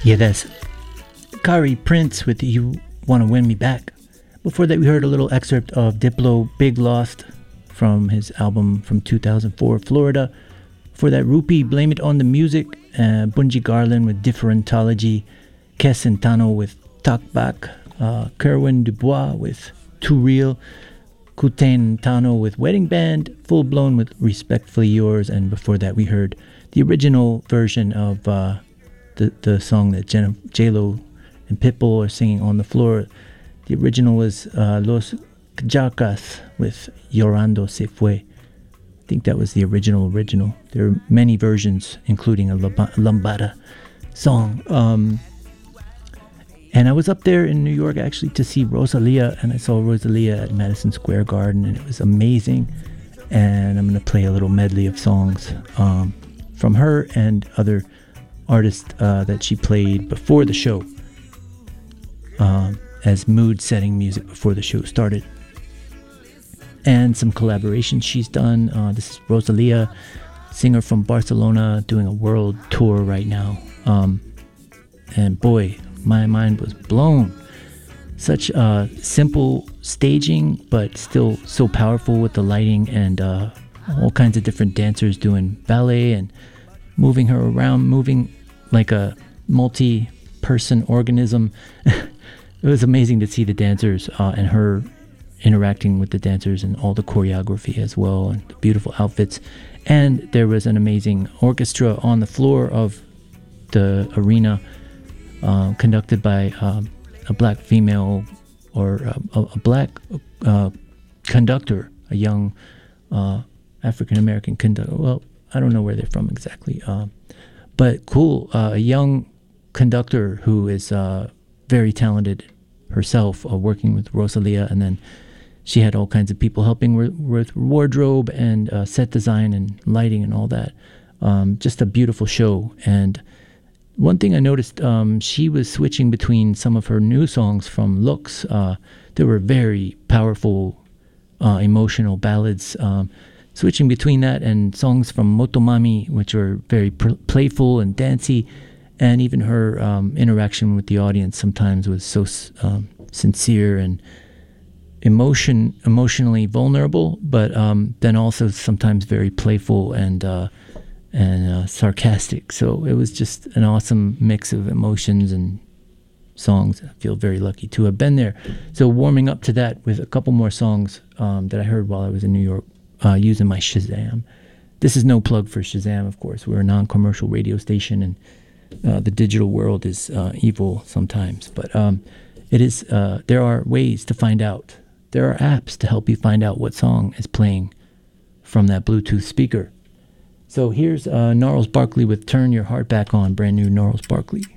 Yeah, that's Kari Prince with You Wanna Win Me Back. Before that, we heard a little excerpt of Diplo, Big Lost, from his album from 2004, Florida. For that, Rupee, Blame It on the Music, Bunji Garlin with Differentology, Kes Santano with Talk Back, Kerwin Dubois with Too Real, Kuten Tano with Wedding Band, Full Blown with Respectfully Yours, and before that, we heard the original version of the song that J-Lo and Pitbull are singing on the floor. The original was Los Jacas with Llorando Se Fue. I think that was the original. There are many versions, including a Lambada song. And I was up there in New York actually to see Rosalia, and I saw Rosalia at Madison Square Garden, and it was amazing. And I'm going to play a little medley of songs from her and other artists that she played before the show as mood-setting music before the show started. And some collaborations she's done. This is Rosalia, singer from Barcelona, doing a world tour right now. And boy, my mind was blown. Such simple staging, but still so powerful with the lighting and all kinds of different dancers doing ballet and moving her around, moving like a multi-person organism. It was amazing to see the dancers and her interacting with the dancers and all the choreography as well, and the beautiful outfits. And there was an amazing orchestra on the floor of the arena, conducted by a black female or a black conductor, a young African-American conductor. Well, I don't know where they're from exactly, but cool. A young conductor who is very talented herself, working with Rosalia, and then she had all kinds of people helping with wardrobe and set design and lighting and all that. Just a beautiful show. And one thing I noticed, she was switching between some of her new songs from Looks. There were very powerful, emotional ballads, switching between that and songs from Motomami, which were very playful and dancey. And even her interaction with the audience sometimes was so sincere and emotionally vulnerable, but then also sometimes very playful and sarcastic. So it was just an awesome mix of emotions and songs. I feel very lucky to have been there. So warming up to that with a couple more songs that I heard while I was in New York using my Shazam. This is no plug for Shazam, of course. We're a non-commercial radio station, and the digital world is evil sometimes. But it is. There are ways to find out. There are apps to help you find out what song is playing from that Bluetooth speaker. So here's Gnarls Barkley with Turn Your Heart Back On, brand new Gnarls Barkley.